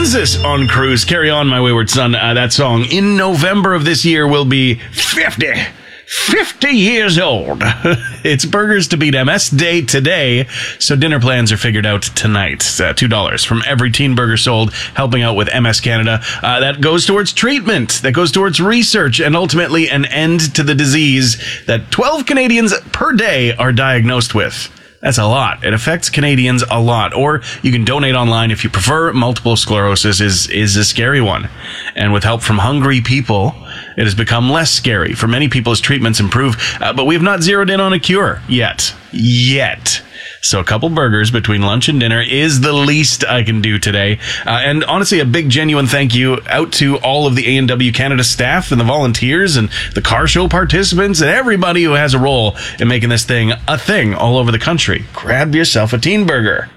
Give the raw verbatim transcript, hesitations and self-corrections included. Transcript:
Kansas on cruise. Carry on, my wayward son. Uh, that song in November of this year will be fifty. fifty years old. It's Burgers to Beat M S Day today, so dinner plans are figured out tonight. Uh, two dollars from every teen burger sold, helping out with M S Canada. Uh, that goes towards treatment, that goes towards research, and ultimately an end to the disease that twelve Canadians per day are diagnosed with. That's a lot. It affects Canadians a lot. Or you can donate online if you prefer. Multiple sclerosis is, is a scary one. And with help from hungry people, it has become less scary for many people as treatments improve. Uh, but we have not zeroed in on a cure yet. Yet. So a couple burgers between lunch and dinner is the least I can do today. Uh, and honestly, a big genuine thank you out to all of the A and W Canada staff and the volunteers and the car show participants and everybody who has a role in making this thing a thing all over the country. Grab yourself a teen burger.